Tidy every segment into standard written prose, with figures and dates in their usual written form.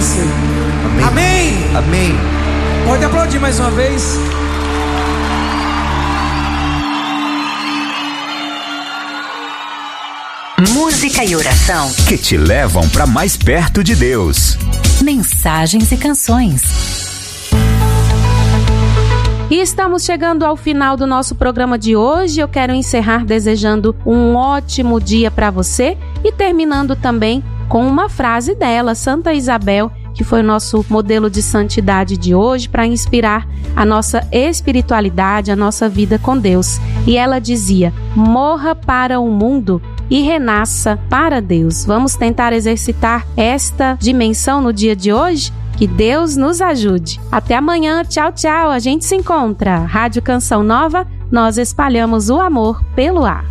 vencer. Amém? Amém. Pode aplaudir mais uma vez. Música e oração que te levam para mais perto de Deus. Mensagens e canções. E estamos chegando ao final do nosso programa de hoje. Eu quero encerrar desejando um ótimo dia para você e terminando também com uma frase dela, Santa Isabel, que foi o nosso modelo de santidade de hoje, para inspirar a nossa espiritualidade, a nossa vida com Deus. E ela dizia: morra para o mundo e renasça para Deus. Vamos tentar exercitar esta dimensão no dia de hoje? Que Deus nos ajude. Até amanhã. Tchau, tchau. A gente se encontra. Rádio Canção Nova, nós espalhamos o amor pelo ar.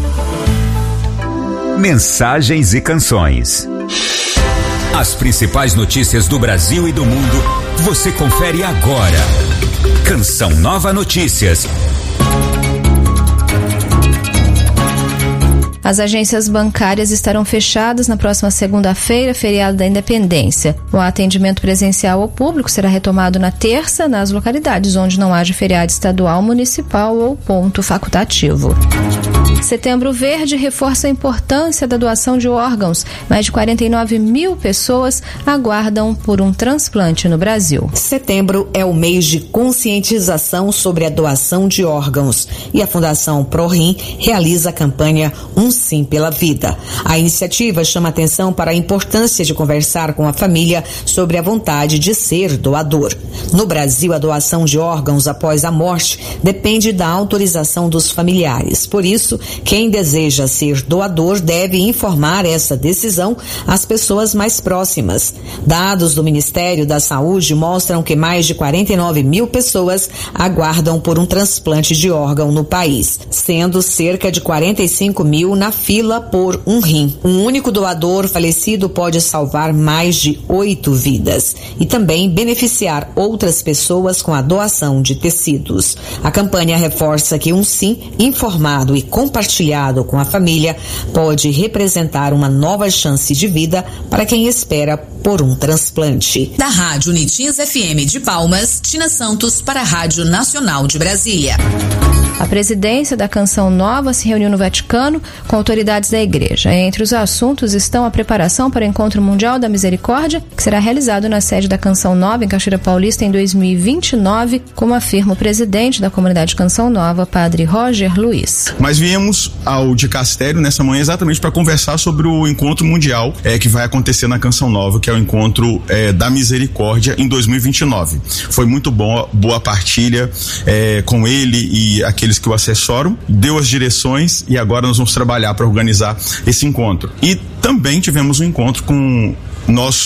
Mensagens e canções. As principais notícias do Brasil e do mundo, você confere agora. Canção Nova Notícias. As agências bancárias estarão fechadas na próxima segunda-feira, feriado da Independência. O atendimento presencial ao público será retomado na terça, nas localidades onde não haja feriado estadual, municipal ou ponto facultativo. Setembro Verde reforça a importância da doação de órgãos. Mais de 49 mil pessoas aguardam por um transplante no Brasil. Setembro é o mês de conscientização sobre a doação de órgãos e a Fundação ProRim realiza a campanha Um Sim pela Vida. A iniciativa chama atenção para a importância de conversar com a família sobre a vontade de ser doador. No Brasil, a doação de órgãos após a morte depende da autorização dos familiares. Por isso, quem deseja ser doador deve informar essa decisão às pessoas mais próximas. Dados do Ministério da Saúde mostram que mais de 49 mil pessoas aguardam por um transplante de órgão no país, sendo cerca de 45 mil na fila por um rim. Um único doador falecido pode salvar mais de 8 vidas e também beneficiar outras pessoas com a doação de tecidos. A campanha reforça que um sim informado e compartilhado com a família pode representar uma nova chance de vida para quem espera por um transplante. Da Rádio Unitins FM de Palmas, Tina Santos para a Rádio Nacional de Brasília. A presidência da Canção Nova se reuniu no Vaticano com autoridades da igreja. Entre os assuntos estão a preparação para o Encontro Mundial da Misericórdia, que será realizado na sede da Canção Nova, em Cachoeira Paulista, em 2029, como afirma o presidente da comunidade Canção Nova, Padre Roger Luiz. Mas viemos ao dicastério nessa manhã exatamente para conversar sobre o Encontro Mundial que vai acontecer na Canção Nova, que é o Encontro da Misericórdia em 2029. Foi muito boa partilha com ele e aqueles que o assessoram, deu as direções e agora nós vamos trabalhar para organizar esse encontro. E também tivemos um encontro com nosso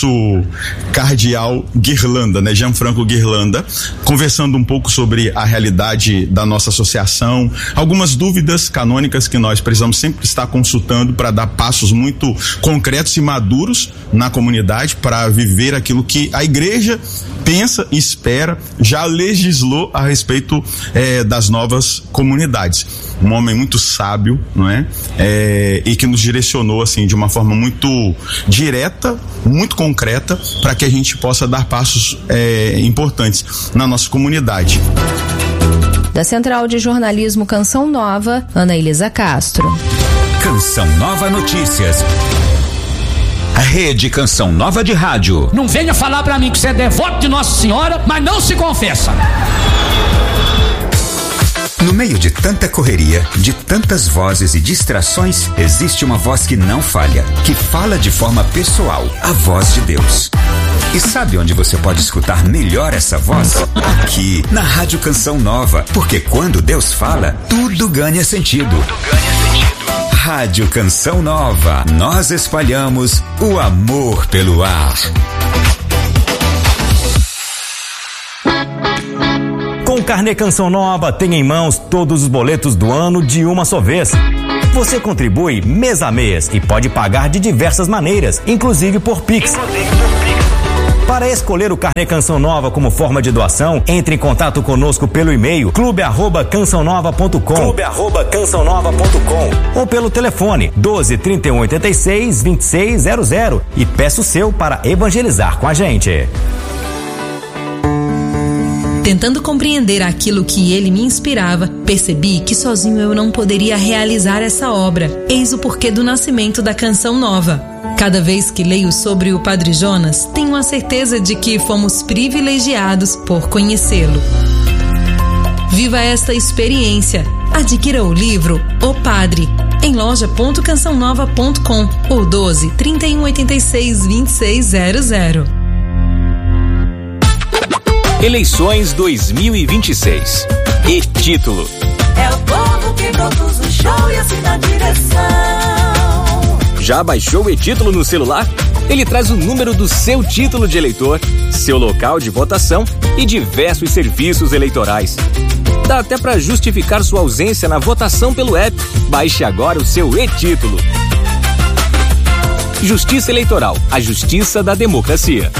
cardeal Guirlanda, né, Gianfranco Guirlanda, conversando um pouco sobre a realidade da nossa associação, algumas dúvidas canônicas que nós precisamos sempre estar consultando para dar passos muito concretos e maduros na comunidade para viver aquilo que a igreja pensa e espera, já legislou a respeito das novas comunidades. Um homem muito sábio, não é? E que nos direcionou assim de uma forma muito direta, muito concreta, para que a gente possa dar passos importantes na nossa comunidade. Da Central de Jornalismo Canção Nova, Ana Elisa Castro. Canção Nova Notícias. Rede Canção Nova de Rádio. Não venha falar pra mim que você é devoto de Nossa Senhora, mas não se confessa. No meio de tanta correria, de tantas vozes e distrações, existe uma voz que não falha, que fala de forma pessoal, a voz de Deus. E sabe onde você pode escutar melhor essa voz? Aqui, na Rádio Canção Nova, porque quando Deus fala, tudo ganha sentido. Rádio Canção Nova, nós espalhamos o amor pelo ar. Com o Carnê Canção Nova, tem em mãos todos os boletos do ano de uma só vez. Você contribui mês a mês e pode pagar de diversas maneiras, inclusive por Pix. Para escolher o carnê Canção Nova como forma de doação, entre em contato conosco pelo e-mail clube@cançãonova.com ou pelo telefone 12 31 86 2600 e peça o seu para evangelizar com a gente. Tentando compreender aquilo que ele me inspirava, percebi que sozinho eu não poderia realizar essa obra. Eis o porquê do nascimento da Canção Nova. Cada vez que leio sobre o Padre Jonas, tenho a certeza de que fomos privilegiados por conhecê-lo. Viva esta experiência. Adquira o livro O Padre em loja.cançãonova.com ou 12 31 86 2600. Eleições 2026. E título: é o povo que produz o show e assina a direção. Já baixou o e-título no celular? Ele traz o número do seu título de eleitor, seu local de votação e diversos serviços eleitorais. Dá até para justificar sua ausência na votação pelo app. Baixe agora o seu e-título. Justiça Eleitoral, a justiça da democracia.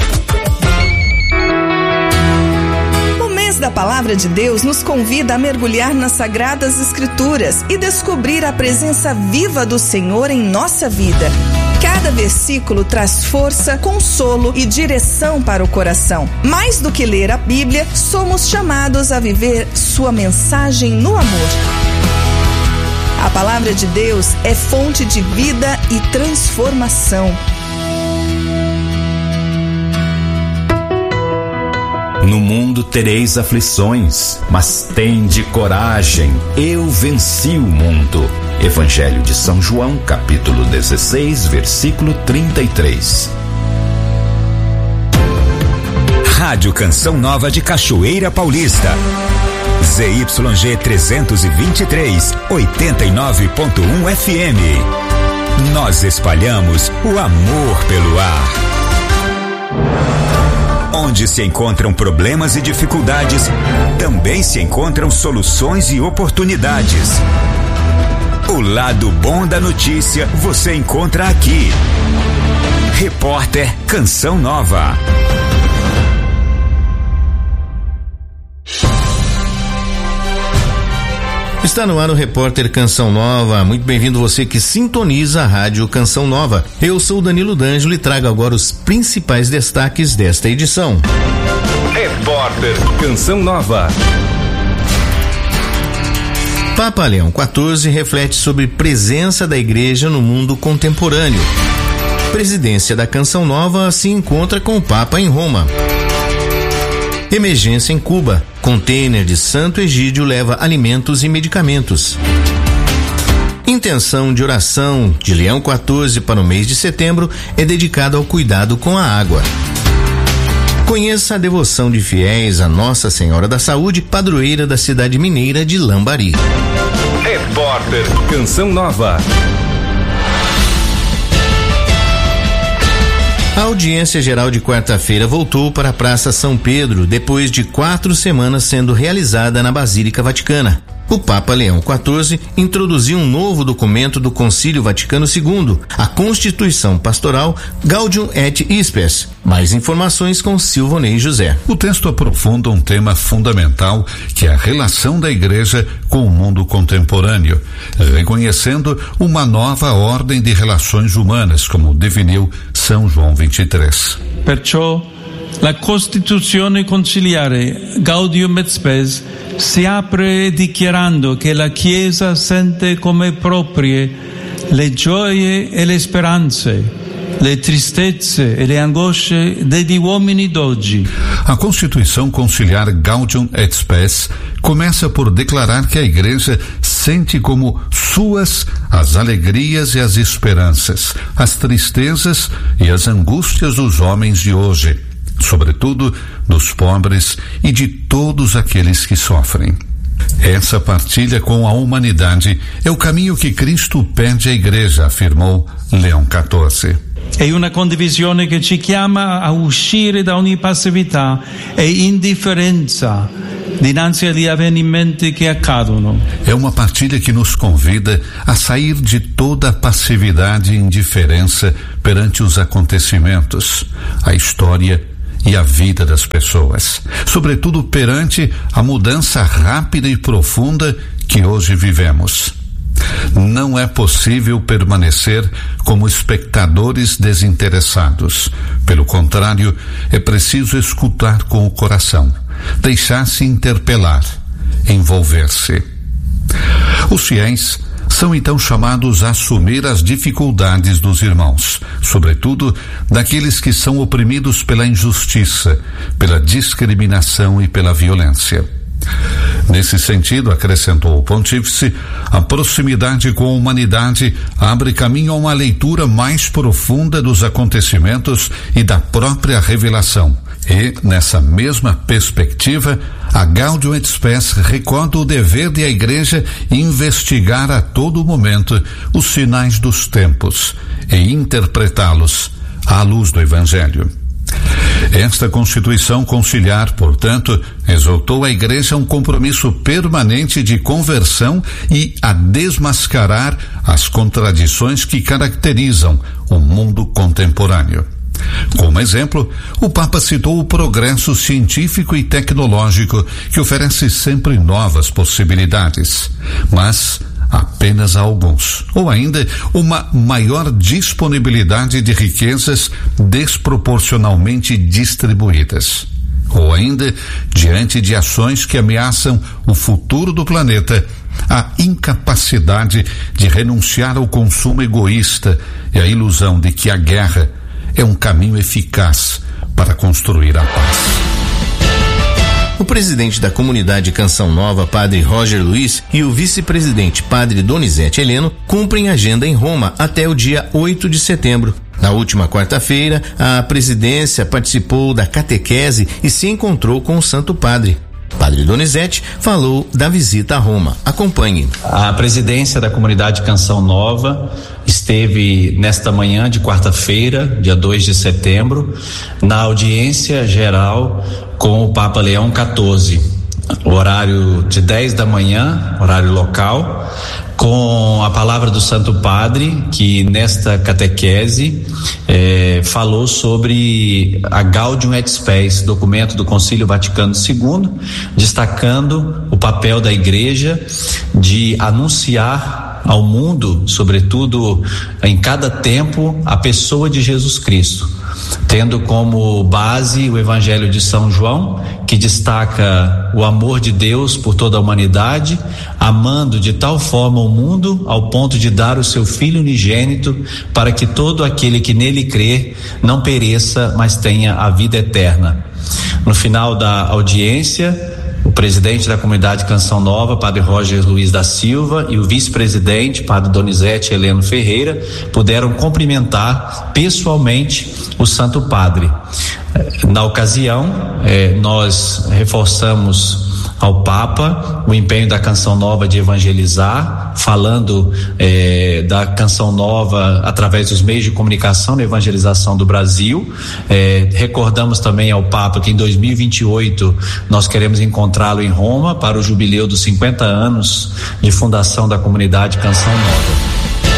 Da Palavra de Deus nos convida a mergulhar nas Sagradas Escrituras e descobrir a presença viva do Senhor em nossa vida. Cada versículo traz força, consolo e direção para o coração. Mais do que ler a Bíblia, somos chamados a viver sua mensagem no amor. A Palavra de Deus é fonte de vida e transformação. No mundo tereis aflições, mas tende coragem, eu venci o mundo. Evangelho de São João, capítulo 16, versículo 33. Rádio Canção Nova de Cachoeira Paulista. ZYG 323, 89.1 FM. Nós espalhamos o amor pelo ar. Onde se encontram problemas e dificuldades, também se encontram soluções e oportunidades. O lado bom da notícia você encontra aqui. Repórter Canção Nova. Está no ar o Repórter Canção Nova. Muito bem-vindo você que sintoniza a Rádio Canção Nova. Eu sou o Danilo D'Angelo e trago agora os principais destaques desta edição. Repórter Canção Nova. Papa Leão XIV reflete sobre presença da igreja no mundo contemporâneo. Presidência da Canção Nova se encontra com o Papa em Roma. Emergência em Cuba. Container de Santo Egídio leva alimentos e medicamentos. Intenção de oração de Leão XIV para o mês de setembro é dedicada ao cuidado com a água. Conheça a devoção de fiéis a Nossa Senhora da Saúde, padroeira da cidade mineira de Lambari. Repórter Canção Nova. A audiência geral de quarta-feira voltou para a Praça São Pedro, depois de 4 semanas sendo realizada na Basílica Vaticana. O Papa Leão XIV introduziu um novo documento do Concílio Vaticano II, a Constituição Pastoral Gaudium et Spes. Mais informações com Silvonei José. O texto aprofunda um tema fundamental, que é a relação da Igreja com o mundo contemporâneo, reconhecendo uma nova ordem de relações humanas, como definiu São João 23. Perciò la Costituzione conciliare Gaudium et Spes si apre dichiarando che la Chiesa sente come proprie le gioie e le speranze, le tristezze e le angosce degli uomini d'oggi. A Constituição Conciliar Gaudium et Spes começa por declarar que a Igreja sente como suas as alegrias e as esperanças, as tristezas e as angústias dos homens de hoje, sobretudo dos pobres e de todos aqueles que sofrem. Essa partilha com a humanidade é o caminho que Cristo pede à Igreja, afirmou Leão XIV. È una condivisione che ci chiama a uscire da ogni passività e indifferenza dinanzi agli avvenimenti che accadono. É uma partilha que nos convida a sair de toda a passividade e indiferença perante os acontecimentos. A história e a vida das pessoas, sobretudo perante a mudança rápida e profunda que hoje vivemos. Não é possível permanecer como espectadores desinteressados. Pelo contrário, é preciso escutar com o coração, deixar-se interpelar, envolver-se. Os fiéis são então chamados a assumir as dificuldades dos irmãos, sobretudo daqueles que são oprimidos pela injustiça, pela discriminação e pela violência. Nesse sentido, acrescentou o pontífice, a proximidade com a humanidade abre caminho a uma leitura mais profunda dos acontecimentos e da própria revelação. E, nessa mesma perspectiva, a Gaudium et Spes recorda o dever da Igreja investigar a todo momento os sinais dos tempos e interpretá-los à luz do Evangelho. Esta Constituição Conciliar, portanto, exortou a Igreja a um compromisso permanente de conversão e a desmascarar as contradições que caracterizam o mundo contemporâneo. Como exemplo, o Papa citou o progresso científico e tecnológico que oferece sempre novas possibilidades, mas apenas a alguns, ou ainda uma maior disponibilidade de riquezas desproporcionalmente distribuídas, ou ainda, diante de ações que ameaçam o futuro do planeta, a incapacidade de renunciar ao consumo egoísta e a ilusão de que a guerra é um caminho eficaz para construir a paz. O presidente da comunidade Canção Nova, padre Roger Luiz, e o vice-presidente, padre Donizete Heleno, cumprem agenda em Roma até o dia 8 de setembro. Na última quarta-feira, a presidência participou da catequese e se encontrou com o Santo Padre. Padre Donizete falou da visita a Roma. Acompanhe. A presidência da comunidade Canção Nova esteve nesta manhã de quarta-feira, dia 2 de setembro, na audiência geral com o Papa Leão XIV, horário de 10 da manhã, horário local, com a palavra do Santo Padre, que nesta catequese falou sobre a Gaudium et Spes, documento do Concílio Vaticano II, destacando o papel da Igreja de anunciar ao mundo, sobretudo em cada tempo, a pessoa de Jesus Cristo, tendo como base o Evangelho de São João, que destaca o amor de Deus por toda a humanidade, amando de tal forma o mundo ao ponto de dar o seu Filho unigênito para que todo aquele que nele crê não pereça, mas tenha a vida eterna. No final da audiência, o presidente da comunidade Canção Nova, padre Roger Luiz da Silva, e o vice-presidente, padre Donizete Heleno Ferreira, puderam cumprimentar pessoalmente o Santo Padre. Na ocasião, nós reforçamos ao Papa o empenho da Canção Nova de evangelizar, falando da Canção Nova através dos meios de comunicação na evangelização do Brasil. Recordamos também ao Papa que em 2028 nós queremos encontrá-lo em Roma para o jubileu dos 50 anos de fundação da comunidade Canção Nova.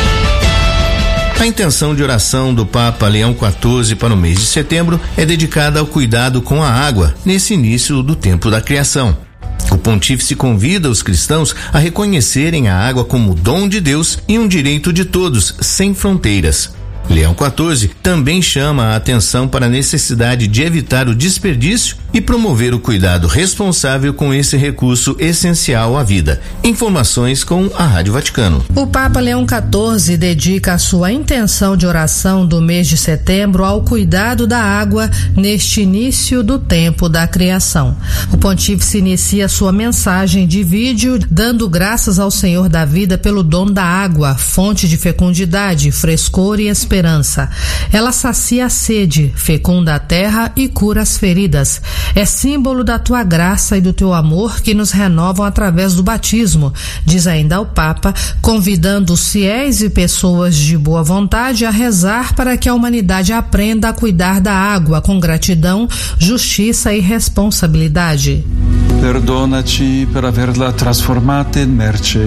A intenção de oração do Papa Leão XIV para o mês de setembro é dedicada ao cuidado com a água nesse início do tempo da criação. O pontífice convida os cristãos a reconhecerem a água como dom de Deus e um direito de todos, sem fronteiras. Leão XIV também chama a atenção para a necessidade de evitar o desperdício e promover o cuidado responsável com esse recurso essencial à vida. Informações com a Rádio Vaticano. O Papa Leão XIV dedica a sua intenção de oração do mês de setembro ao cuidado da água neste início do tempo da criação. O pontífice inicia sua mensagem de vídeo dando graças ao Senhor da vida pelo dom da água, fonte de fecundidade, frescor e esperança. Ela sacia a sede, fecunda a terra e cura as feridas. É símbolo da tua graça e do teu amor que nos renovam através do batismo, diz ainda o Papa, convidando os fiéis e pessoas de boa vontade a rezar para que a humanidade aprenda a cuidar da água com gratidão, justiça e responsabilidade. Perdona-ci per averla trasformata in merce,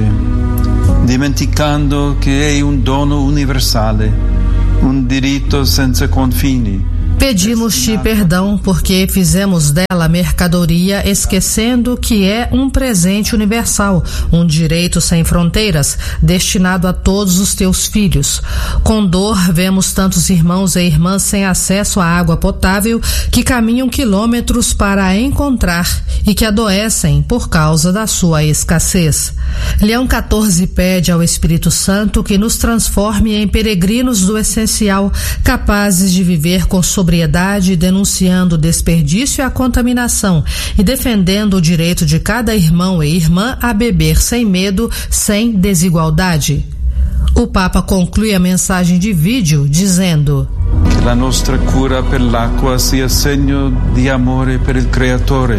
dimenticando che è un dono universale, un diritto senza confini, Pedimos-te perdão porque fizemos dela mercadoria, esquecendo que é um presente universal, um direito sem fronteiras, destinado a todos os teus filhos. Com dor, vemos tantos irmãos e irmãs sem acesso à água potável que caminham quilômetros para a encontrar e que adoecem por causa da sua escassez. Leão 14 pede ao Espírito Santo que nos transforme em peregrinos do essencial, capazes de viver com sobriedade, denunciando o desperdício e a contaminação e defendendo o direito de cada irmão e irmã a beber sem medo, sem desigualdade. O Papa conclui a mensagem de vídeo dizendo: Que a nossa cura pell'acqua sia segno di amore per il Creatore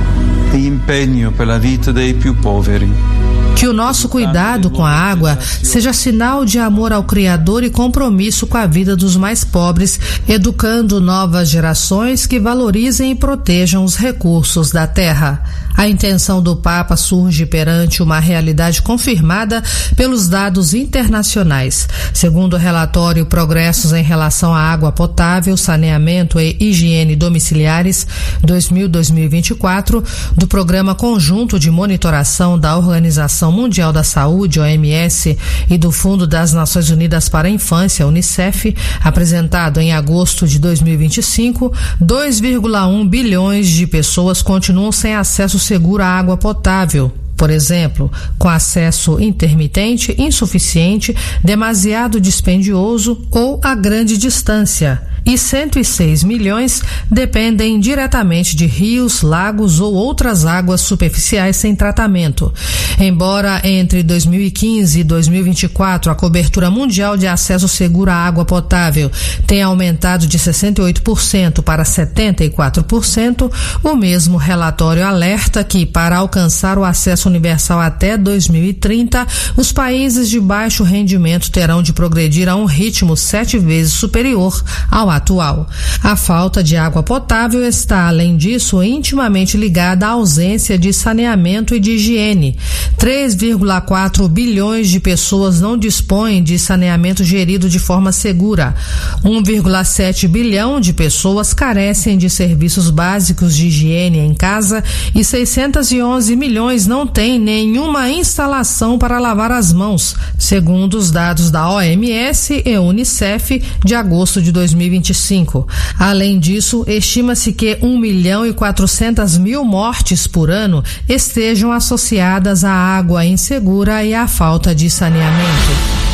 e impegno pela vita dei più poveri. Que o nosso cuidado com a água seja sinal de amor ao Criador e compromisso com a vida dos mais pobres, educando novas gerações que valorizem e protejam os recursos da terra. A intenção do Papa surge perante uma realidade confirmada pelos dados internacionais. Segundo o relatório Progressos em relação à água potável, saneamento e higiene domiciliares 2000-2024, do Programa Conjunto de Monitoração da Organização Mundial da Saúde, OMS, e do Fundo das Nações Unidas para a Infância, UNICEF, apresentado em agosto de 2025, 2,1 bilhões de pessoas continuam sem acesso seguro à água potável. Por exemplo, com acesso intermitente, insuficiente, demasiado dispendioso ou a grande distância. E 106 milhões dependem diretamente de rios, lagos ou outras águas superficiais sem tratamento. Embora entre 2015 e 2024 a cobertura mundial de acesso seguro à água potável tenha aumentado de 68% para 74%, o mesmo relatório alerta que, para alcançar o acesso universal até 2030, os países de baixo rendimento terão de progredir a um ritmo 7 vezes superior ao atual. A falta de água potável está, além disso, intimamente ligada à ausência de saneamento e de higiene. 3,4 bilhões de pessoas não dispõem de saneamento gerido de forma segura. 1,7 bilhão de pessoas carecem de serviços básicos de higiene em casa e 611 milhões não têm nenhuma instalação para lavar as mãos, segundo os dados da OMS e UNICEF de agosto de 2025. Além disso, estima-se que 1.400.000 mortes por ano estejam associadas à água insegura e à falta de saneamento.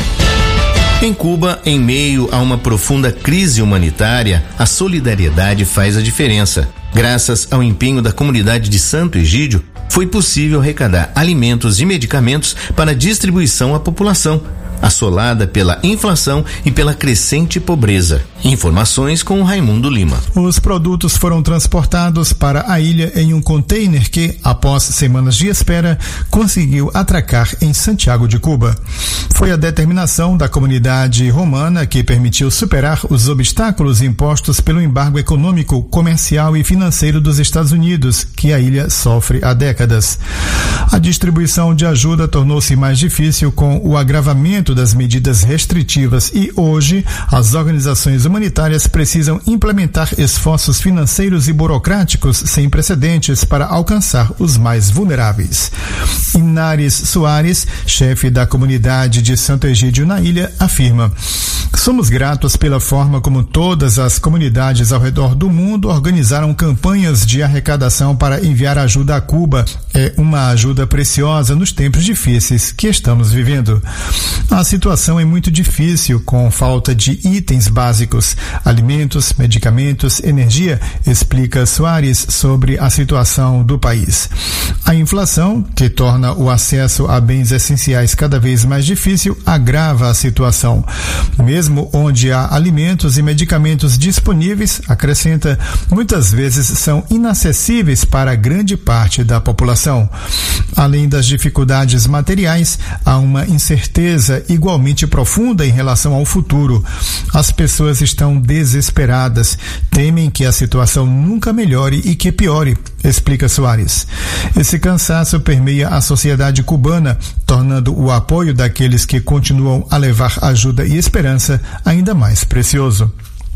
Em Cuba, em meio a uma profunda crise humanitária, a solidariedade faz a diferença. Graças ao empenho da comunidade de Santo Egídio, foi possível arrecadar alimentos e medicamentos para distribuição à população, assolada pela inflação e pela crescente pobreza. Informações com Raimundo Lima. Os produtos foram transportados para a ilha em um container que, após semanas de espera, conseguiu atracar em Santiago de Cuba. Foi a determinação da comunidade romana que permitiu superar os obstáculos impostos pelo embargo econômico, comercial e financeiro dos Estados Unidos, que a ilha sofre há décadas. A distribuição de ajuda tornou-se mais difícil com o agravamento das medidas restritivas e hoje as organizações humanitárias precisam implementar esforços financeiros e burocráticos sem precedentes para alcançar os mais vulneráveis. Inares Soares, chefe da comunidade de Santo Egídio na ilha, afirma: somos gratos pela forma como todas as comunidades ao redor do mundo organizaram campanhas de arrecadação para enviar ajuda a Cuba. É uma ajuda preciosa nos tempos difíceis que estamos vivendo. A situação é muito difícil, com falta de itens básicos, alimentos, medicamentos, energia, explica Soares sobre a situação do país. A inflação, que torna o acesso a bens essenciais cada vez mais difícil, agrava a situação. Mesmo onde há alimentos e medicamentos disponíveis, acrescenta, muitas vezes são inacessíveis para grande parte da população. Além das dificuldades materiais, há uma incerteza igualmente profunda em relação ao futuro. As pessoas estão desesperadas, temem que a situação nunca melhore e que piore, explica Soares. Esse cansaço permeia a sociedade cubana, tornando o apoio daqueles que continuam a levar ajuda e esperança ainda mais precioso.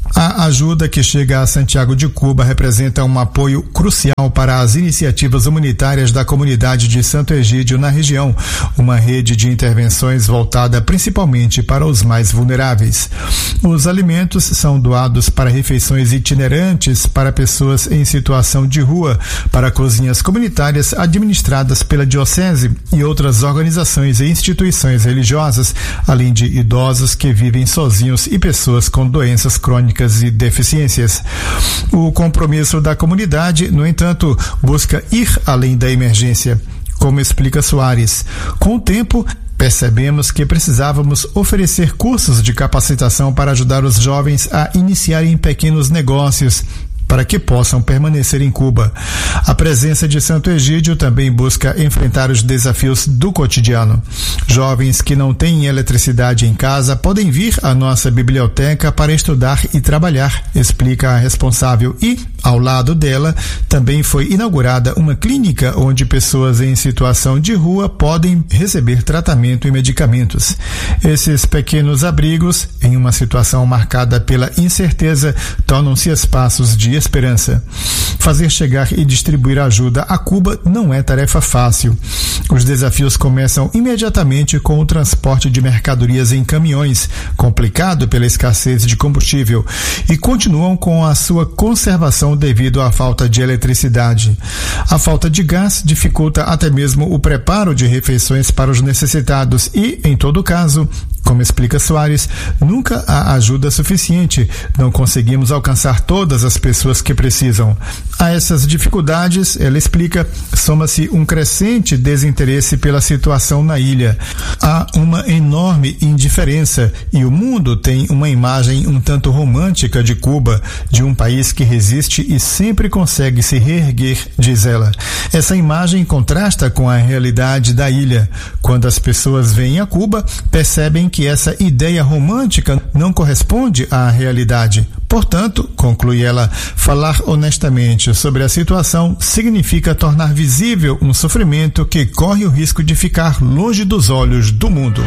A ajuda que chega a Santiago de Cuba representa um apoio crucial para as iniciativas humanitárias da comunidade de Santo Egídio na região, uma rede de intervenções voltada principalmente para os mais vulneráveis. Os alimentos são doados para refeições itinerantes para pessoas em situação de rua, para cozinhas comunitárias administradas pela Diocese e outras organizações e instituições religiosas, além de idosos que vivem sozinhos e pessoas com doenças crônicas e deficiências. O compromisso da comunidade, no entanto, busca ir além da emergência, como explica Soares. Com o tempo, percebemos que precisávamos oferecer cursos de capacitação para ajudar os jovens a iniciarem pequenos negócios, para que possam permanecer em Cuba. A presença de Santo Egídio também busca enfrentar os desafios do cotidiano. Jovens que não têm eletricidade em casa podem vir à nossa biblioteca para estudar e trabalhar, explica a responsável. E, ao lado dela, também foi inaugurada uma clínica onde pessoas em situação de rua podem receber tratamento e medicamentos. Esses pequenos abrigos, em uma situação marcada pela incerteza, tornam-se espaços de esperança. Fazer chegar e distribuir ajuda a Cuba não é tarefa fácil. Os desafios começam imediatamente com o transporte de mercadorias em caminhões, complicado pela escassez de combustível, e continuam com a sua conservação devido à falta de eletricidade. A falta de gás dificulta até mesmo o preparo de refeições para os necessitados e, em todo caso, como explica Soares, nunca há ajuda suficiente. Não conseguimos alcançar todas as pessoas que precisam. A essas dificuldades, ela explica, soma-se um crescente desinteresse pela situação na ilha. Há uma enorme indiferença e o mundo tem uma imagem um tanto romântica de Cuba, de um país que resiste e sempre consegue se reerguer, diz ela. Essa imagem contrasta com a realidade da ilha. Quando as pessoas vêm a Cuba, percebem que essa ideia romântica não corresponde à realidade. Portanto, conclui ela, falar honestamente sobre a situação significa tornar visível um sofrimento que corre o risco de ficar longe dos olhos do mundo.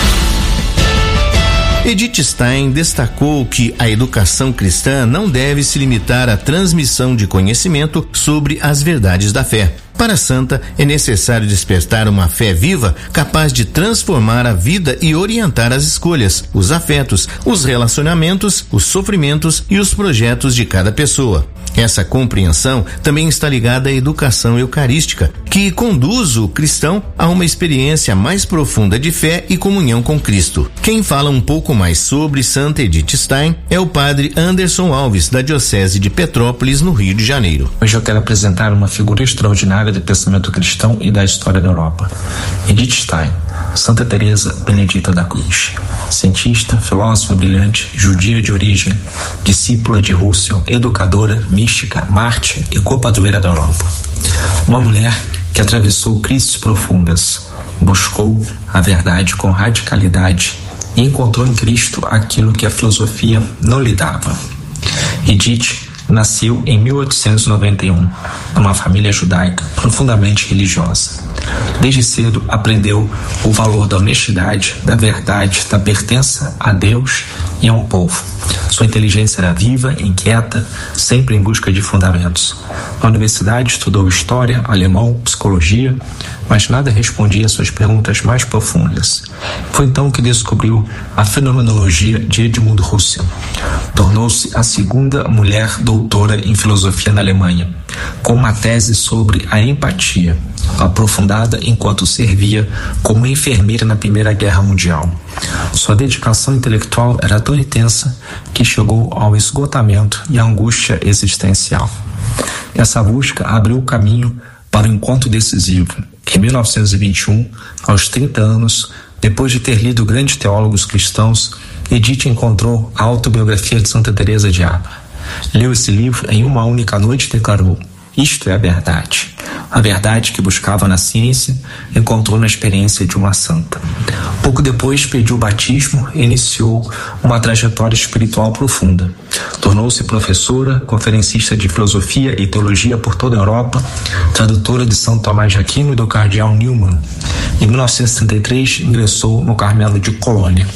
Edith Stein destacou que a educação cristã não deve se limitar à transmissão de conhecimento sobre as verdades da fé. Para a santa, é necessário despertar uma fé viva, capaz de transformar a vida e orientar as escolhas, os afetos, os relacionamentos, os sofrimentos e os projetos de cada pessoa. Essa compreensão também está ligada à educação eucarística, que conduz o cristão a uma experiência mais profunda de fé e comunhão com Cristo. Quem fala um pouco mais sobre Santa Edith Stein é o padre Anderson Alves, da Diocese de Petrópolis, no Rio de Janeiro. Hoje eu quero apresentar uma figura extraordinária do pensamento cristão e da história da Europa. Edith Stein, Santa Teresa Benedita da Cruz, cientista, filósofa brilhante, judia de origem, discípula de Russell, educadora, mística, mártir e copadroeira da Europa. Uma mulher que atravessou crises profundas, buscou a verdade com radicalidade e encontrou em Cristo aquilo que a filosofia não lhe dava. Edith nasceu em 1891, numa família judaica profundamente religiosa. Desde cedo aprendeu o valor da honestidade, da verdade, da pertença a Deus e a um povo. Sua inteligência era viva, inquieta, sempre em busca de fundamentos. Na universidade estudou história, alemão, psicologia, mas nada respondia às suas perguntas mais profundas. Foi então que descobriu a fenomenologia de Edmund Husserl. Tornou-se a segunda mulher doutora em filosofia na Alemanha, com uma tese sobre a empatia, aprofundada enquanto servia como enfermeira na Primeira Guerra Mundial. Sua dedicação intelectual era tão intensa que chegou ao esgotamento e à angústia existencial. Essa busca abriu o caminho para o encontro decisivo. Em 1921, aos 30 anos, depois de ter lido grandes teólogos cristãos, Edith encontrou a autobiografia de Santa Teresa de Ávila. Leu esse livro em uma única noite e declarou: isto é a verdade. A verdade que buscava na ciência, encontrou na experiência de uma santa. Pouco depois pediu o batismo e iniciou uma trajetória espiritual profunda. Tornou-se professora, conferencista de filosofia e teologia por toda a Europa, tradutora de São Tomás de Aquino e do cardeal Newman. Em 1973, ingressou no Carmelo de Colônia.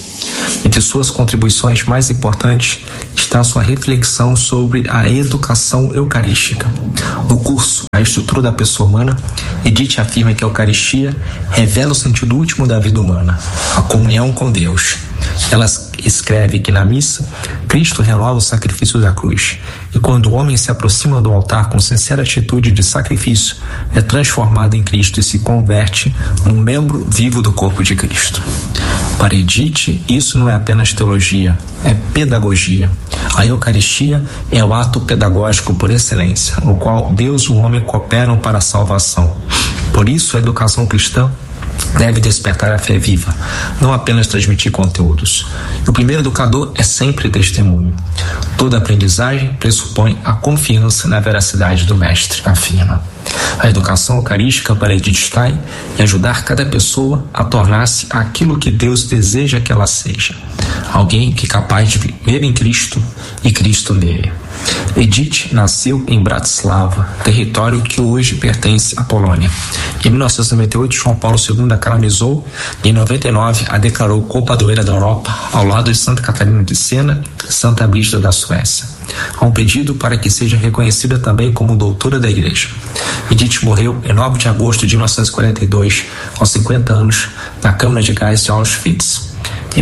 Entre suas contribuições mais importantes está a sua reflexão sobre a educação eucarística. No curso A Estrutura da Pessoa Humana, Edith afirma que a Eucaristia revela o sentido último da vida humana, a comunhão com Deus. Ela escreve que na missa, Cristo renova o sacrifício da cruz, e quando o homem se aproxima do altar com sincera atitude de sacrifício, é transformado em Cristo e se converte num membro vivo do corpo de Cristo. Para Edith, isso não é apenas teologia, é pedagogia. A Eucaristia é o ato pedagógico por excelência, no qual Deus e o homem cooperam para a salvação. Por isso, a educação cristã deve despertar a fé viva, não apenas transmitir conteúdos. O primeiro educador é sempre testemunho. Toda aprendizagem pressupõe a confiança na veracidade do mestre, afirma. A educação eucarística para Edith Stein é ajudar cada pessoa a tornar-se aquilo que Deus deseja que ela seja. Alguém que é capaz de viver em Cristo e Cristo nele. Edith nasceu em Bratislava, território que hoje pertence à Polônia. Em 1998, João Paulo II a canonizou e em 99 a declarou co-padroeira da Europa, ao lado de Santa Catarina de Sena e Santa Brígida da Suécia. Há um pedido para que seja reconhecida também como doutora da Igreja. Edith morreu em 9 de agosto de 1942, aos 50 anos, na Câmara de Gás de Auschwitz. Em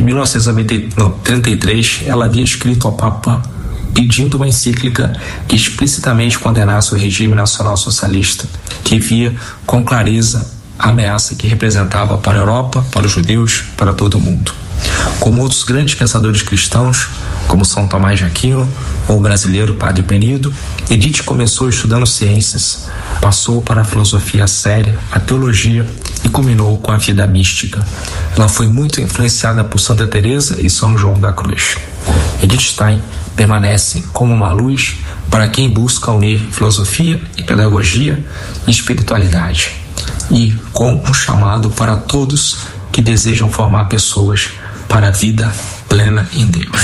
1933, ela havia escrito ao Papa pedindo uma encíclica que explicitamente condenasse o regime nacional socialista, que via com clareza a ameaça que representava para a Europa, para os judeus, para todo o mundo. Como outros grandes pensadores cristãos, como São Tomás de Aquino ou o brasileiro Padre Penido, Edith começou estudando ciências, passou para a filosofia séria, a teologia e culminou com a vida mística. Ela foi muito influenciada por Santa Teresa e São João da Cruz. Edith Stein permanece como uma luz para quem busca unir filosofia e pedagogia e espiritualidade, e com um chamado para todos que desejam formar pessoas para a vida plena em Deus.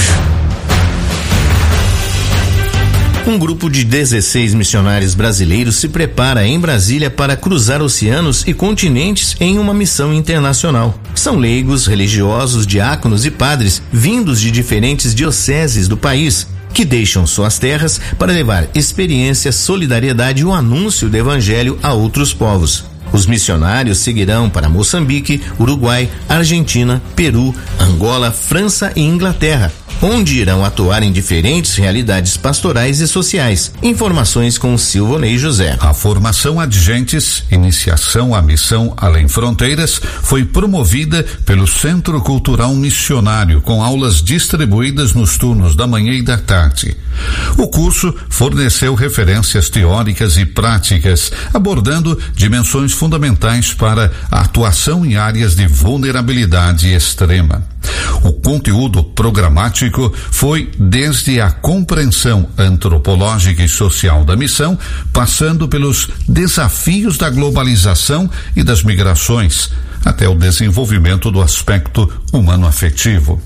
Um grupo de 16 missionários brasileiros se prepara em Brasília para cruzar oceanos e continentes em uma missão internacional. São leigos, religiosos, diáconos e padres vindos de diferentes dioceses do país, que deixam suas terras para levar experiência, solidariedade e o anúncio do evangelho a outros povos. Os missionários seguirão para Moçambique, Uruguai, Argentina, Peru, Angola, França e Inglaterra, onde irão atuar em diferentes realidades pastorais e sociais. Informações com Silvonei José. A formação Adjentes, iniciação à missão Além Fronteiras, foi promovida pelo Centro Cultural Missionário, com aulas distribuídas nos turnos da manhã e da tarde. O curso forneceu referências teóricas e práticas, abordando dimensões fundamentais para a atuação em áreas de vulnerabilidade extrema. O conteúdo programático foi desde a compreensão antropológica e social da missão, passando pelos desafios da globalização e das migrações, até o desenvolvimento do aspecto humano-afetivo.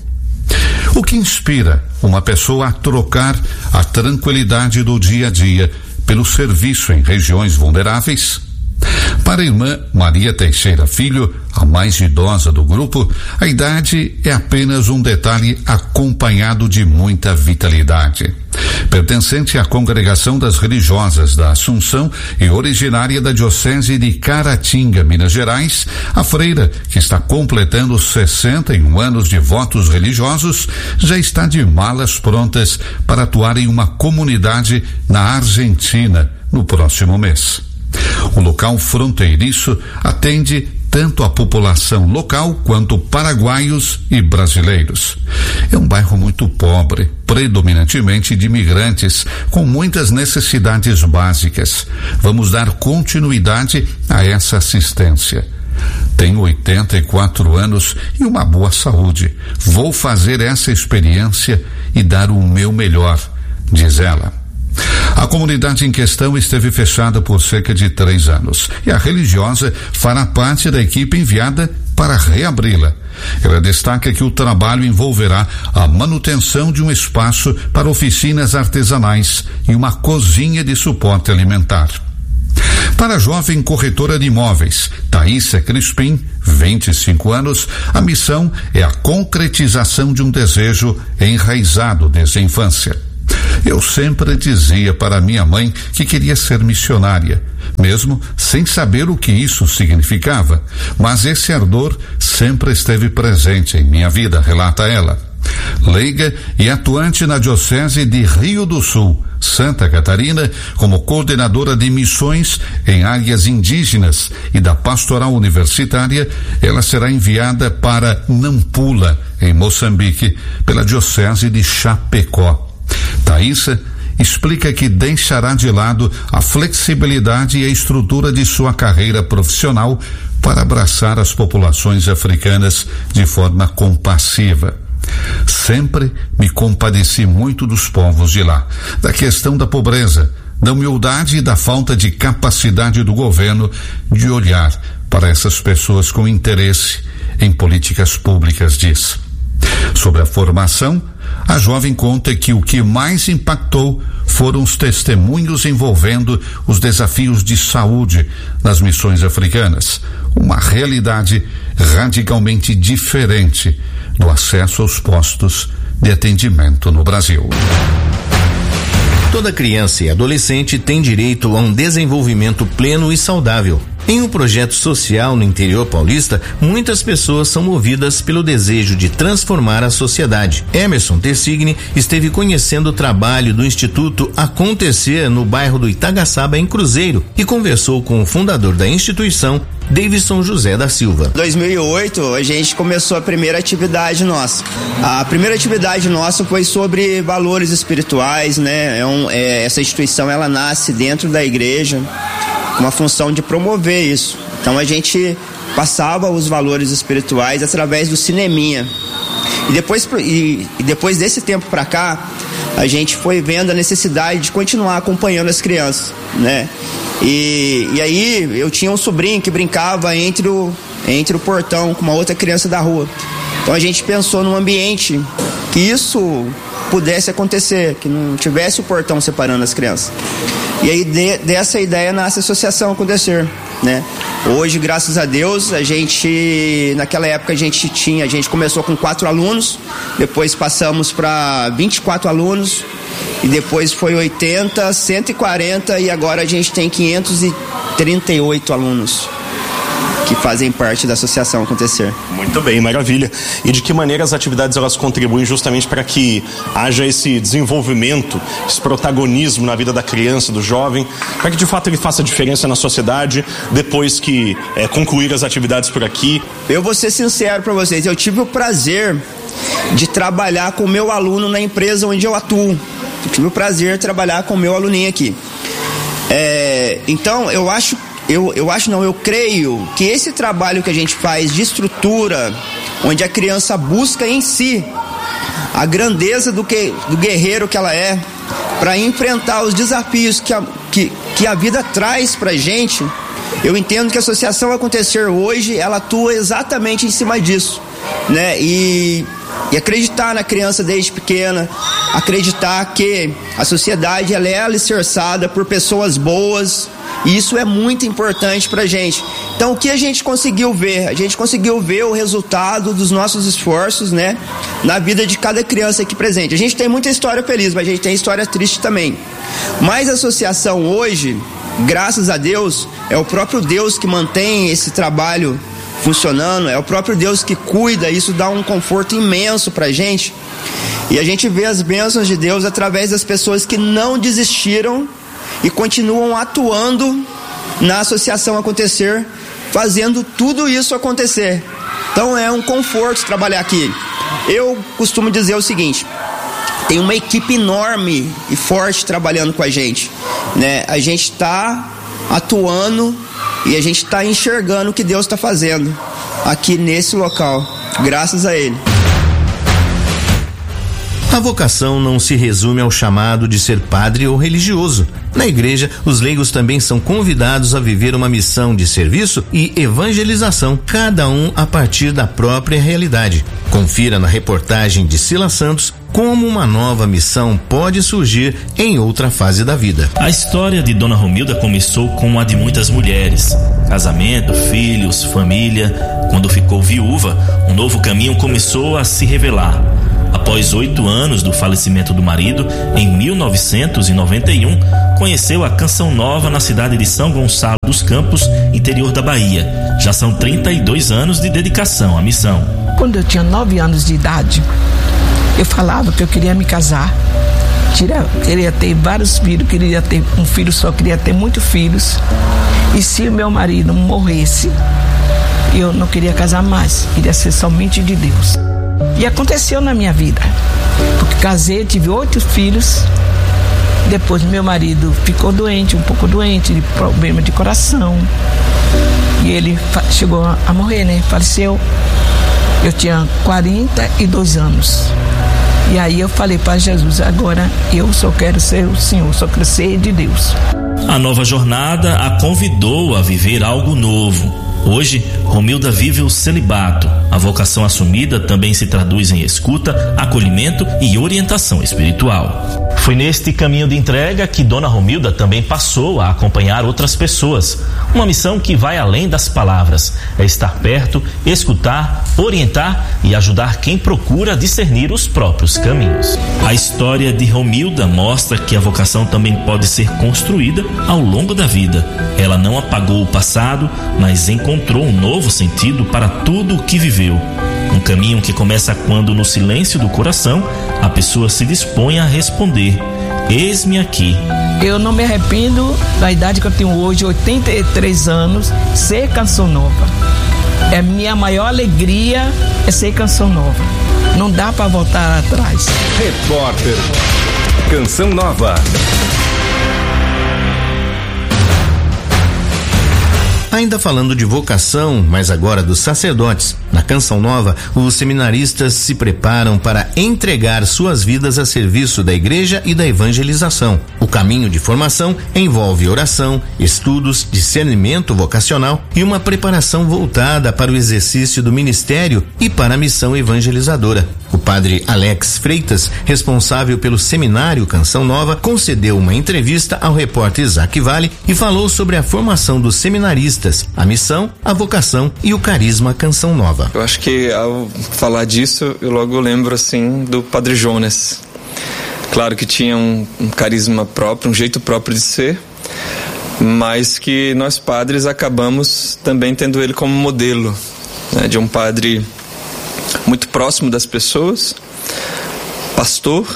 O que inspira uma pessoa a trocar a tranquilidade do dia a dia pelo serviço em regiões vulneráveis? Para a irmã Maria Teixeira Filho, a mais idosa do grupo, a idade é apenas um detalhe acompanhado de muita vitalidade. Pertencente à Congregação das Religiosas da Assunção e originária da Diocese de Caratinga, Minas Gerais, a freira, que está completando 61 anos de votos religiosos, já está de malas prontas para atuar em uma comunidade na Argentina no próximo mês. O local fronteiriço atende tanto a população local quanto paraguaios e brasileiros. É um bairro muito pobre, predominantemente de imigrantes, com muitas necessidades básicas. Vamos dar continuidade a essa assistência. Tenho 84 anos e uma boa saúde. Vou fazer essa experiência e dar o meu melhor, diz ela. A comunidade em questão esteve fechada por cerca de 3 anos e a religiosa fará parte da equipe enviada para reabri-la. Ela destaca que o trabalho envolverá a manutenção de um espaço para oficinas artesanais e uma cozinha de suporte alimentar. Para a jovem corretora de imóveis, Thaísa Crispim, 25 anos, a missão é a concretização de um desejo enraizado desde a infância. Eu sempre dizia para minha mãe que queria ser missionária, mesmo sem saber o que isso significava, mas esse ardor sempre esteve presente em minha vida, relata ela. Leiga e atuante na Diocese de Rio do Sul, Santa Catarina, como coordenadora de missões em áreas indígenas e da pastoral universitária, ela será enviada para Nampula, em Moçambique, pela Diocese de Chapecó. Thaísa explica que deixará de lado a flexibilidade e a estrutura de sua carreira profissional para abraçar as populações africanas de forma compassiva. Sempre me compadeci muito dos povos de lá, da questão da pobreza, da humildade e da falta de capacidade do governo de olhar para essas pessoas com interesse em políticas públicas, diz. Sobre a formação, a jovem conta que o que mais impactou foram os testemunhos envolvendo os desafios de saúde nas missões africanas, uma realidade radicalmente diferente do acesso aos postos de atendimento no Brasil. Toda criança e adolescente tem direito a um desenvolvimento pleno e saudável. Em um projeto social no interior paulista, muitas pessoas são movidas pelo desejo de transformar a sociedade. Emerson Tessigni esteve conhecendo o trabalho do Instituto Acontecer no bairro do Itagaçaba, em Cruzeiro, e conversou com o fundador da instituição, Davidson José da Silva. Em 2008, a gente começou a primeira atividade nossa. A primeira atividade nossa foi sobre valores espirituais, né? Essa instituição, ela nasce dentro da igreja, uma função de promover isso. Então a gente passava os valores espirituais através do cineminha. E depois desse tempo para cá, a gente foi vendo a necessidade de continuar acompanhando as crianças, né? E aí eu tinha um sobrinho que brincava entre o portão com uma outra criança da rua. Então a gente pensou num ambiente que isso pudesse acontecer, que não tivesse o portão separando as crianças. E aí dessa ideia nasce a Associação Acontecer, né? Hoje, graças a Deus, naquela época a gente começou com 4 alunos, depois passamos para 24 alunos, e depois foi 80, 140 e agora a gente tem 538 alunos que fazem parte da Associação Acontecer. Muito bem, maravilha. E de que maneira as atividades elas contribuem justamente para que haja esse desenvolvimento, esse protagonismo na vida da criança, do jovem, para que de fato ele faça diferença na sociedade depois que concluir as atividades por aqui? Eu vou ser sincero para vocês, eu tive o prazer de trabalhar com o meu aluno na empresa onde eu atuo. Eu tive o prazer de trabalhar com o meu aluninho aqui. Então eu creio que esse trabalho que a gente faz de estrutura, onde a criança busca em si a grandeza do guerreiro que ela é, para enfrentar os desafios que a vida traz pra gente, eu entendo que a Associação Acontecer hoje, ela atua exatamente em cima disso, né? E acreditar na criança desde pequena, acreditar que a sociedade ela é alicerçada por pessoas boas, e isso é muito importante pra gente. Então o que a gente conseguiu ver? A gente conseguiu ver o resultado dos nossos esforços, né, na vida de cada criança aqui presente. A gente tem muita história feliz, mas a gente tem história triste também. Mas a associação hoje, graças a Deus, é o próprio Deus que mantém esse trabalho funcionando, é o próprio Deus que cuida, isso dá um conforto imenso pra gente. E a gente vê as bênçãos de Deus através das pessoas que não desistiram e continuam atuando na Associação Acontecer, fazendo tudo isso acontecer. Então é um conforto trabalhar aqui. Eu costumo dizer o seguinte: tem uma equipe enorme e forte trabalhando com a gente, né? A gente está atuando e a gente está enxergando o que Deus está fazendo aqui nesse local, graças a Ele. A vocação não se resume ao chamado de ser padre ou religioso. Na igreja, os leigos também são convidados a viver uma missão de serviço e evangelização, cada um a partir da própria realidade. Confira na reportagem de Silas Santos como uma nova missão pode surgir em outra fase da vida. A história de Dona Romilda começou com a de muitas mulheres. Casamento, filhos, família. Quando ficou viúva, um novo caminho começou a se revelar. Após 8 anos do falecimento do marido, em 1991, conheceu a Canção Nova na cidade de São Gonçalo dos Campos, interior da Bahia. Já são 32 anos de dedicação à missão. Quando eu tinha 9 anos de idade, eu falava que eu queria me casar, queria ter vários filhos, queria ter um filho só, queria ter muitos filhos. E se o meu marido morresse, eu não queria casar mais, queria ser somente de Deus. E aconteceu na minha vida, porque casei, tive 8 filhos. Depois meu marido ficou doente, um pouco doente, de problema de coração. E ele chegou a morrer, né? Faleceu. Eu tinha 42 anos. E aí eu falei para Jesus, agora eu só quero ser o Senhor, só quero ser de Deus. A nova jornada a convidou a viver algo novo. Hoje, Romilda vive o celibato. A vocação assumida também se traduz em escuta, acolhimento e orientação espiritual. Foi neste caminho de entrega que Dona Romilda também passou a acompanhar outras pessoas. Uma missão que vai além das palavras. É estar perto, escutar, orientar e ajudar quem procura discernir os próprios caminhos. A história de Romilda mostra que a vocação também pode ser construída ao longo da vida. Ela não apagou o passado, mas encontrou um novo sentido para tudo o que viveu. Um caminho que começa quando, no silêncio do coração, a pessoa se dispõe a responder: eis-me aqui. Eu não me arrependo da idade que eu tenho hoje, 83 anos, ser Canção Nova. É minha maior alegria é ser Canção Nova. Não dá para voltar atrás. Repórter Canção Nova. Ainda falando de vocação, mas agora dos sacerdotes, na Canção Nova, os seminaristas se preparam para entregar suas vidas a serviço da igreja e da evangelização. O caminho de formação envolve oração, estudos, discernimento vocacional e uma preparação voltada para o exercício do ministério e para a missão evangelizadora. O padre Alex Freitas, responsável pelo seminário Canção Nova, concedeu uma entrevista ao repórter Isaac Vale e falou sobre a formação dos seminaristas, a missão, a vocação e o carisma Canção Nova. Eu acho que ao falar disso, eu logo lembro assim do Padre Jonas. Claro que tinha um carisma próprio, um jeito próprio de ser, mas que nós padres acabamos também tendo ele como modelo, né, de um padre muito próximo das pessoas, pastor,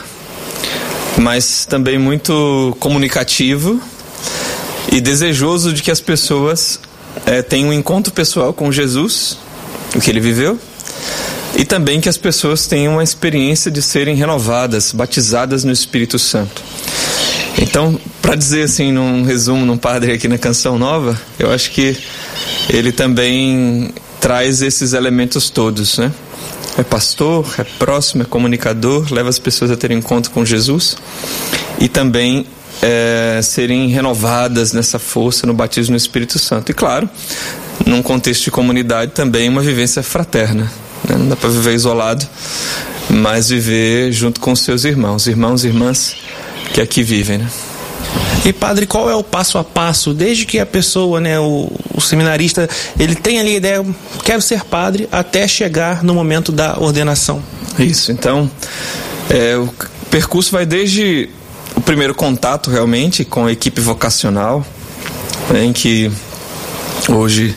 mas também muito comunicativo e desejoso de que as pessoas tenham um encontro pessoal com Jesus, o que ele viveu, e também que as pessoas tenham uma experiência de serem renovadas, batizadas no Espírito Santo. Então, para dizer assim, num resumo, num padre aqui na Canção Nova, eu acho que ele também traz esses elementos todos, né? É pastor, é próximo, é comunicador, leva as pessoas a terem encontro com Jesus e também serem renovadas nessa força, no batismo no Espírito Santo. E claro, num contexto de comunidade também uma vivência fraterna, né? Não dá para viver isolado, mas viver junto com os seus irmãos e irmãs que aqui vivem, né? E padre, qual é o passo a passo, desde que a pessoa, né, o seminarista, ele tem ali a ideia, quero ser padre, até chegar no momento da ordenação? Isso, então, o percurso vai desde o primeiro contato realmente com a equipe vocacional, né, em que hoje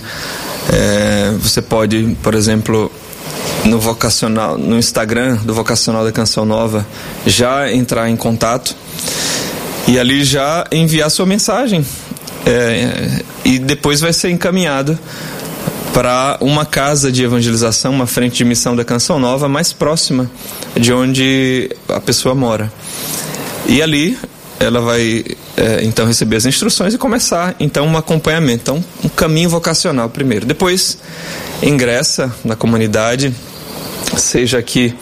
você pode, por exemplo, no Instagram do Vocacional da Canção Nova, já entrar em contato e ali já enviar sua mensagem, e depois vai ser encaminhado para uma casa de evangelização, uma frente de missão da Canção Nova mais próxima de onde a pessoa mora. E ali ela vai então receber as instruções e começar então um acompanhamento, então um caminho vocacional primeiro. Depois ingressa na comunidade, seja aqui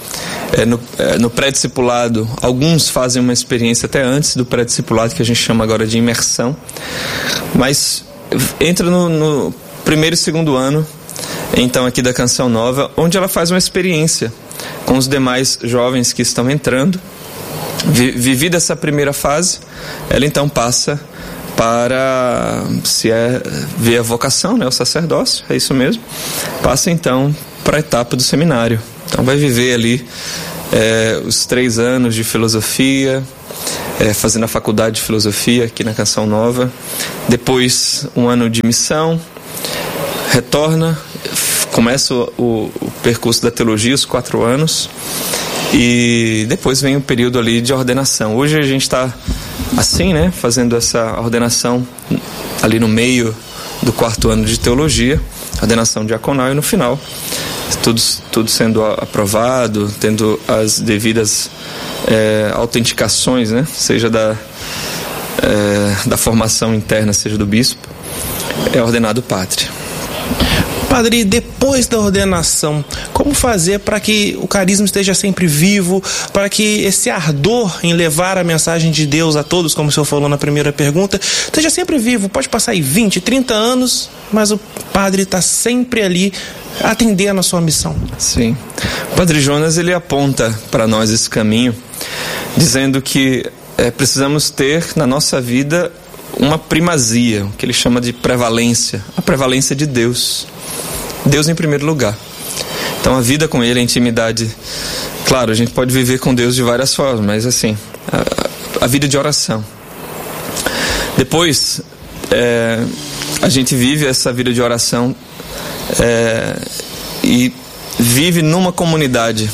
no pré-discipulado, alguns fazem uma experiência até antes do pré-discipulado, que a gente chama agora de imersão, mas entra no primeiro e segundo ano, então, aqui da Canção Nova, onde ela faz uma experiência com os demais jovens que estão entrando. Vivida essa primeira fase, ela então passa para ver a vocação, né, o sacerdócio, é isso mesmo, passa então para a etapa do seminário. Então vai viver ali os 3 anos de filosofia, fazendo a faculdade de filosofia aqui na Canção Nova, depois 1 ano de missão, retorna, começa o percurso da teologia, os 4 anos, e depois vem o período ali de ordenação. Hoje a gente está assim, né, fazendo essa ordenação ali no meio do 4º ano de teologia, ordenação diaconal, e no final tudo sendo aprovado, tendo as devidas autenticações, né, seja da formação interna, seja do bispo, é ordenado padre. Padre, depois da ordenação, como fazer para que o carisma esteja sempre vivo, para que esse ardor em levar a mensagem de Deus a todos, como o senhor falou na primeira pergunta, esteja sempre vivo? Pode passar aí 20, 30 anos, mas o padre está sempre ali atendendo a sua missão. Sim. O Padre Jonas, ele aponta para nós esse caminho, dizendo que precisamos ter na nossa vida uma primazia, o que ele chama de prevalência, a prevalência de Deus. Deus em primeiro lugar. Então a vida com Ele, a intimidade, claro, a gente pode viver com Deus de várias formas, mas assim, a vida de oração. Depois, a gente vive essa vida de oração e vive numa comunidade.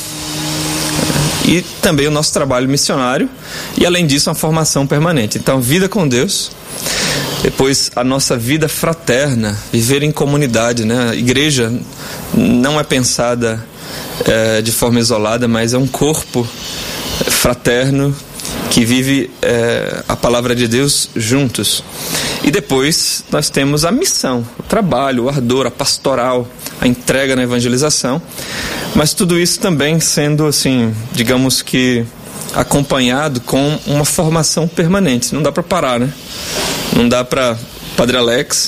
E também o nosso trabalho missionário e, além disso, uma formação permanente. Então, vida com Deus. Depois, a nossa vida fraterna, viver em comunidade, né? A igreja não é pensada de forma isolada, mas é um corpo fraterno que vive a palavra de Deus juntos. E depois nós temos a missão, o trabalho, o ardor, a pastoral, a entrega na evangelização, mas tudo isso também sendo, assim, digamos que acompanhado com uma formação permanente. Não dá para parar, né? Não dá para Padre Alex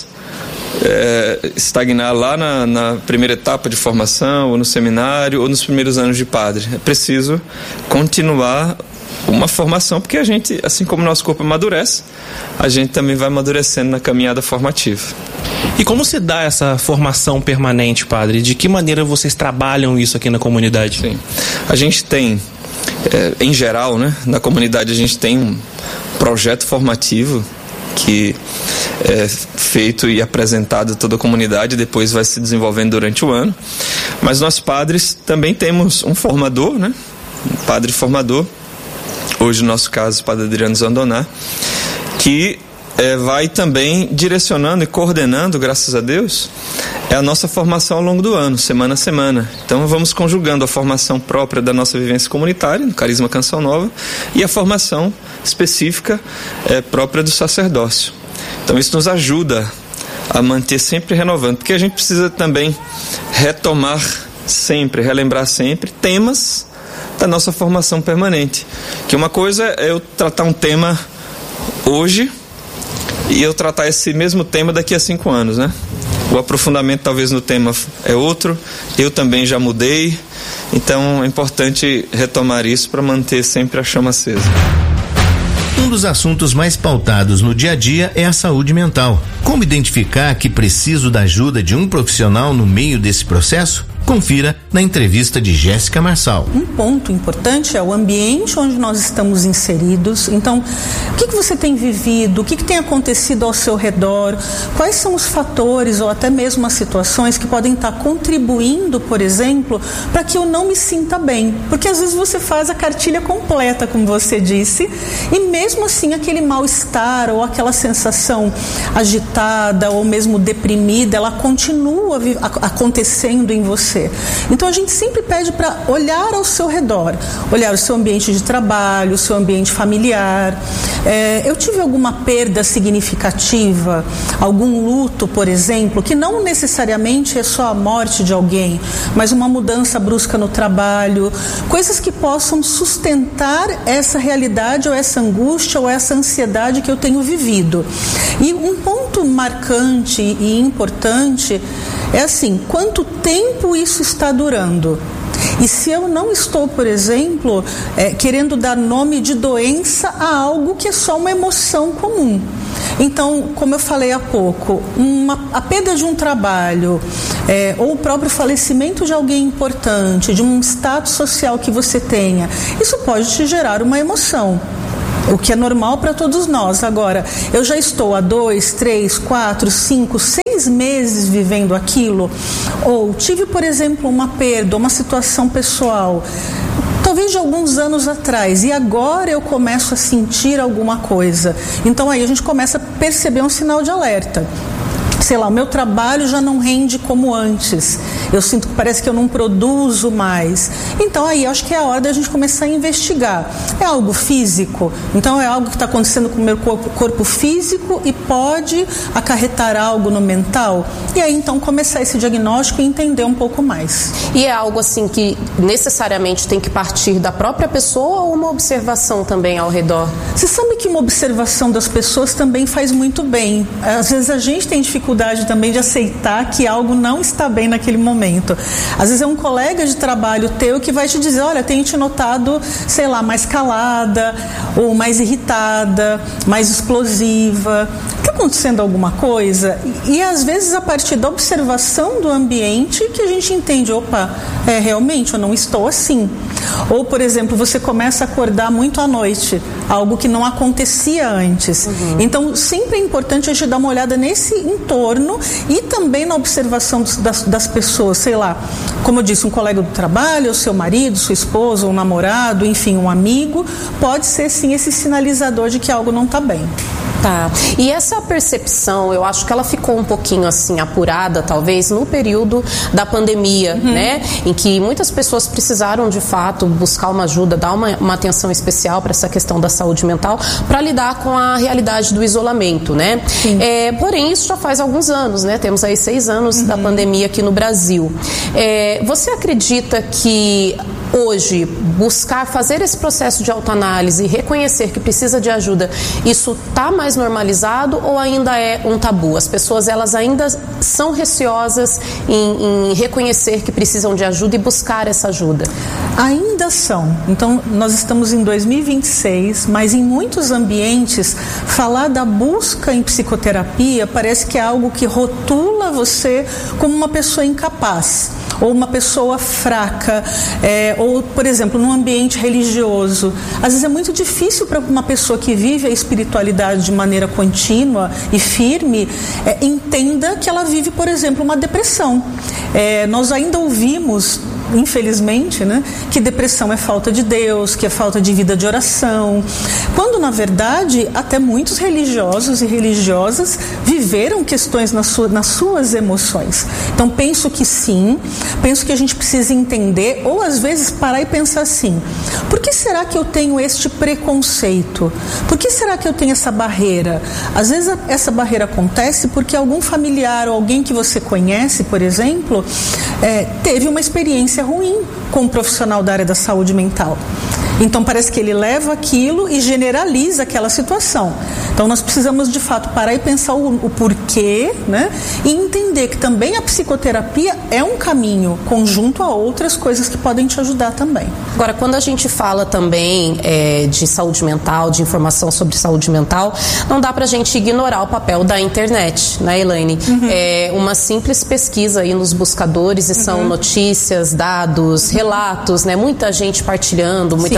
estagnar lá na primeira etapa de formação, ou no seminário, ou nos primeiros anos de padre. É preciso continuar uma formação, porque a gente, assim como o nosso corpo amadurece, a gente também vai amadurecendo na caminhada formativa. E como se dá essa formação permanente, padre? De que maneira vocês trabalham isso aqui na comunidade? Sim. A gente tem, em geral, né, na comunidade a gente tem um projeto formativo que é feito e apresentado a toda a comunidade, depois vai se desenvolvendo durante o ano. Mas nós padres também temos um formador, né? Um padre formador, hoje no nosso caso o Padre Adriano Zandoná, que vai também direcionando e coordenando, graças a Deus, a nossa formação ao longo do ano, semana a semana. Então vamos conjugando a formação própria da nossa vivência comunitária, no Carisma Canção Nova, e a formação específica própria do sacerdócio. Então isso nos ajuda a manter sempre renovando, porque a gente precisa também retomar sempre, relembrar sempre temas da nossa formação permanente. Que uma coisa é eu tratar um tema hoje e eu tratar esse mesmo tema daqui a 5 anos, né? O aprofundamento talvez no tema é outro, eu também já mudei, então é importante retomar isso para manter sempre a chama acesa. Um dos assuntos mais pautados no dia a dia é a saúde mental. Como identificar que preciso da ajuda de um profissional no meio desse processo? Confira na entrevista de Jéssica Marçal. Um ponto importante é o ambiente onde nós estamos inseridos. Então, o que você tem vivido? O que tem acontecido ao seu redor? Quais são os fatores ou até mesmo as situações que podem estar contribuindo, por exemplo, para que eu não me sinta bem? Porque às vezes você faz a cartilha completa, como você disse, e mesmo assim aquele mal-estar ou aquela sensação agitada ou mesmo deprimida, ela continua acontecendo em você. você. Então a gente sempre pede para olhar ao seu redor, olhar o seu ambiente de trabalho, o seu ambiente familiar. Eu tive alguma perda significativa, algum luto, por exemplo, que não necessariamente é só a morte de alguém, mas uma mudança brusca no trabalho, coisas que possam sustentar essa realidade ou essa angústia ou essa ansiedade que eu tenho vivido. E um ponto marcante e importante é assim, quanto tempo isso está durando? E se eu não estou, por exemplo, querendo dar nome de doença a algo que é só uma emoção comum. Então, como eu falei há pouco, a perda de um trabalho, ou o próprio falecimento de alguém importante, de um status social que você tenha, isso pode te gerar uma emoção. O que é normal para todos nós. Agora, eu já estou há 2, 3, 4, 5, 6 meses vivendo aquilo, ou tive, por exemplo, uma perda, uma situação pessoal, talvez de alguns anos atrás, e agora eu começo a sentir alguma coisa. Então aí a gente começa a perceber um sinal de alerta. Sei lá, o meu trabalho já não rende como antes. Eu sinto que parece que eu não produzo mais. Então aí acho que é a hora da gente começar a investigar. É algo físico? Então é algo que está acontecendo com o meu corpo físico e pode acarretar algo no mental? E aí então começar esse diagnóstico e entender um pouco mais. E é algo assim que necessariamente tem que partir da própria pessoa ou uma observação também ao redor? Você sabe que uma observação das pessoas também faz muito bem. Às vezes a gente tem dificuldade também de aceitar que algo não está bem naquele momento. Às vezes é um colega de trabalho teu que vai te dizer, olha, tenho te notado, sei lá, mais calada, ou mais irritada, mais explosiva. Está acontecendo alguma coisa? E às vezes a partir da observação do ambiente que a gente entende, opa, realmente eu não estou assim. Ou, por exemplo, você começa a acordar muito à noite, algo que não acontecia antes. Então, sempre é importante a gente dar uma olhada nesse entorno e também na observação das pessoas, sei lá, como eu disse, um colega do trabalho, o seu marido, sua esposa, um namorado, enfim, um amigo, pode ser sim esse sinalizador de que algo não está bem. Tá. E essa percepção, eu acho que ela ficou um pouquinho assim apurada, talvez, no período da pandemia, né? Em que muitas pessoas precisaram, de fato, buscar uma ajuda, dar uma atenção especial para essa questão da saúde mental, para lidar com a realidade do isolamento, né? Porém, isso já faz alguns anos, né? Temos aí 6 anos da pandemia aqui no Brasil. Você acredita que hoje, fazer esse processo de autoanálise e reconhecer que precisa de ajuda, isso está mais normalizado ou ainda é um tabu? As pessoas, elas ainda são receosas em reconhecer que precisam de ajuda e buscar essa ajuda? Ainda são. Então, nós estamos em 2026, mas em muitos ambientes, falar da busca em psicoterapia parece que é algo que rotula você como uma pessoa incapaz ou uma pessoa fraca, ou, por exemplo, num ambiente religioso. Às vezes é muito difícil para uma pessoa que vive a espiritualidade de maneira contínua e firme, entenda que ela vive, por exemplo, uma depressão. Nós ainda ouvimos, infelizmente, né, que depressão é falta de Deus, que é falta de vida de oração, quando na verdade até muitos religiosos e religiosas viveram questões nas suas emoções. Então penso que sim, penso que a gente precisa entender, ou às vezes parar e pensar assim, por que será que eu tenho este preconceito? Por que será que eu tenho essa barreira? Às vezes essa barreira acontece porque algum familiar ou alguém que você conhece, por exemplo, teve uma experiência ruim com um profissional da área da saúde mental. Então parece que ele leva aquilo e generaliza aquela situação. Então nós precisamos de fato parar e pensar o porquê, né? E entender que também a psicoterapia é um caminho conjunto a outras coisas que podem te ajudar também. Agora, quando a gente fala também de saúde mental, de informação sobre saúde mental, não dá pra gente ignorar o papel da internet, né, Elaine? Uma simples pesquisa aí nos buscadores e são notícias, dados, relatos, né? Muita gente partilhando, muitas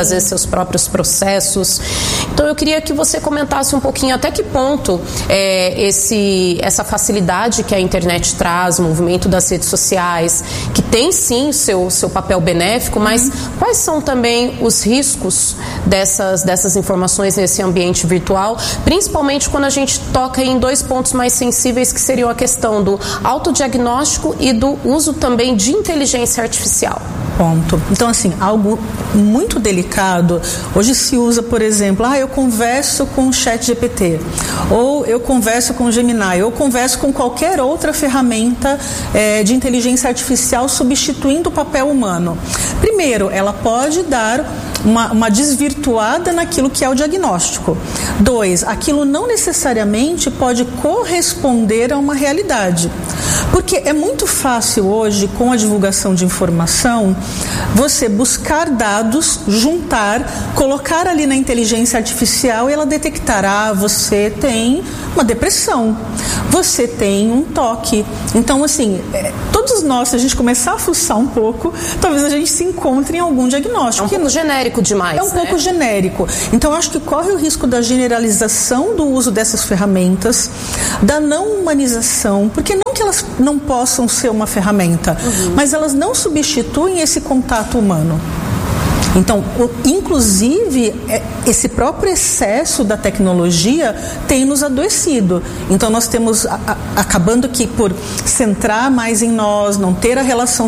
às vezes seus próprios processos. Então eu queria que você comentasse um pouquinho até que ponto essa facilidade que a internet traz, o movimento das redes sociais, que tem sim seu papel benéfico, mas quais são também os riscos dessas informações nesse ambiente virtual, principalmente quando a gente toca em dois pontos mais sensíveis, que seriam a questão do autodiagnóstico e do uso também de inteligência artificial. Ponto. Então, assim, algo muito delicado, hoje se usa, por exemplo, eu converso com o ChatGPT, ou eu converso com o Gemini, ou converso com qualquer outra ferramenta de inteligência artificial substituindo o papel humano. Primeiro, ela pode dar uma desvirtuada naquilo que é o diagnóstico. 2, aquilo não necessariamente pode corresponder a uma realidade. Porque é muito fácil hoje, com a divulgação de informação, você buscar dados, juntar, colocar ali na inteligência artificial e ela detectar, você tem uma depressão, você tem um toque. Então, assim, todos nós, se a gente começar a fuçar um pouco, talvez a gente se encontre em algum diagnóstico. É um pouco genérico demais, É um pouco genérico. Então, eu acho que corre o risco da generalização do uso dessas ferramentas, da não humanização, porque não que elas não possam ser uma ferramenta, mas elas não substituem esse contato humano. Então, inclusive, esse próprio excesso da tecnologia tem nos adoecido. Então, nós temos, acabando que por centrar mais em nós, não ter a relação